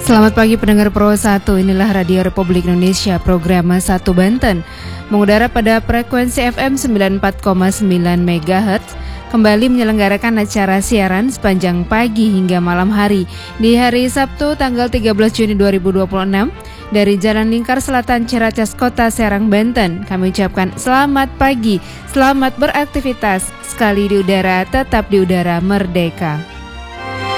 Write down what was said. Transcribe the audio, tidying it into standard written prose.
Selamat pagi pendengar Pro 1, inilah Radio Republik Indonesia, program 1 Banten. Mengudara pada frekuensi FM 94,9 MHz, kembali menyelenggarakan acara siaran sepanjang pagi hingga malam hari di hari Sabtu tanggal 13 Juni 2026 dari Jalan Lingkar Selatan Ciracas, Kota Serang, Banten. Kami ucapkan selamat pagi, selamat beraktivitas, sekali di udara, tetap di udara merdeka.